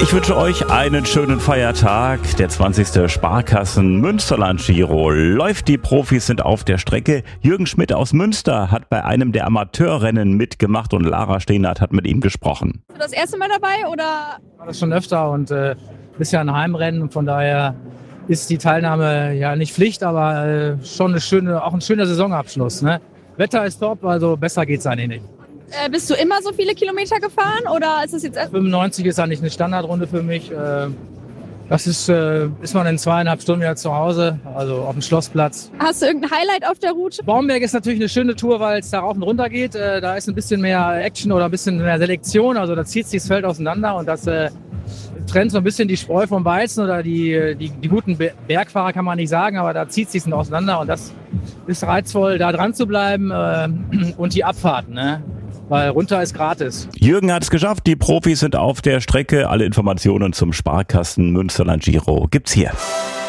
Ich wünsche euch einen schönen Feiertag. Der 20. Sparkassen Münsterland Giro läuft. Die Profis sind auf der Strecke. Jürgen Schmidt aus Münster hat bei einem der Amateurrennen mitgemacht und Lara Steenert hat mit ihm gesprochen. Bist du das erste Mal dabei oder? Ich war das schon öfter und bisher ein Heimrennen und von daher ist die Teilnahme ja nicht Pflicht, aber schon auch ein schöner Saisonabschluss. Ne? Wetter ist top, also besser geht's eigentlich nicht. Bist du immer so viele Kilometer gefahren oder ist es jetzt 95 ist eigentlich eine Standardrunde für mich. Das ist man in 2,5 Stunden wieder zu Hause, also auf dem Schlossplatz. Hast du irgendein Highlight auf der Route? Baumberg ist natürlich eine schöne Tour, weil es da rauf und runter geht. Da ist ein bisschen mehr Action oder ein bisschen mehr Selektion. Also da zieht sich das Feld auseinander und das trennt so ein bisschen die Spreu vom Weizen oder die guten Bergfahrer kann man nicht sagen, aber da zieht sich auseinander und das ist reizvoll, da dran zu bleiben und die Abfahrten, ne? Weil runter ist gratis. Jürgen hat es geschafft. Die Profis sind auf der Strecke. Alle Informationen zum Sparkassen Münsterland Giro gibt's hier.